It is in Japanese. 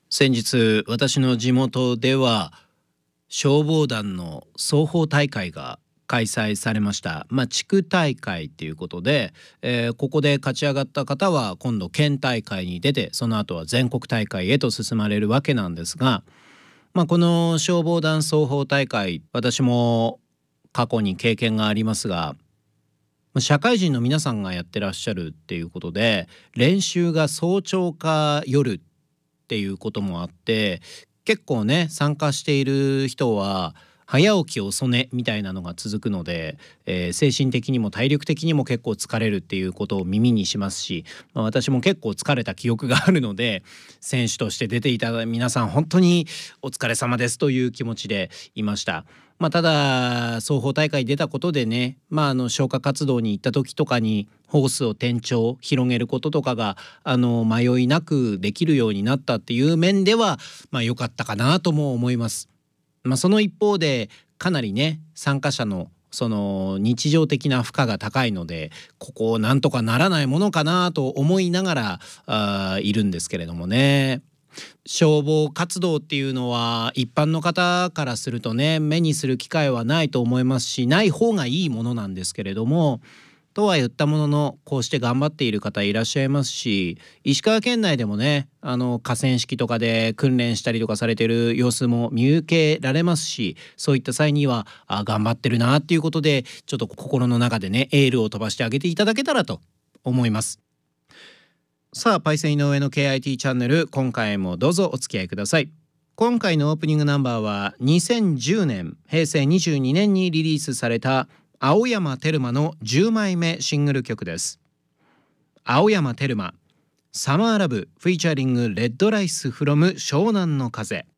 先日私の地元では消防団の双方大会が開催されました。地区大会っていうことで、ここで勝ち上がった方は今度県大会に出て、その後は全国大会へと進まれるわけなんですが、この消防団双方大会、私も過去に経験がありますが、社会人の皆さんがやってらっしゃるっていうことで、練習が早朝か夜っていうこともあって、結構ね参加している人は早起き遅寝みたいなのが続くので、精神的にも体力的にも結構疲れるっていうことを耳にしますし、私も結構疲れた記憶があるので、選手として出ていた皆さん本当にお疲れ様ですという気持ちでいました。ただ双方大会出たことでね、消火活動に行った時とかにホースを広げることとかが迷いなくできるようになったっていう面では良かったかなとも思います。その一方でかなりね参加者のその日常的な負荷が高いので、ここをなんとかならないものかなと思いながらいるんですけれどもね。消防活動っていうのは一般の方からするとね、目にする機会はないと思いますし、ない方がいいものなんですけれども、とは言ったもののこうして頑張っている方いらっしゃいますし、石川県内でもね河川敷とかで訓練したりとかされている様子も見受けられますし、そういった際には頑張ってるなっていうことで、ちょっと心の中でねエールを飛ばしてあげていただけたらと思います。さあ、パイセン井上の KIT チャンネル、今回もどうぞお付き合いください。今回のオープニングナンバーは2010年平成22年にリリースされた青山テルマの10枚目シングル曲です。青山テルマサマーラブフィーチャリングレッドライスフロム湘南の風。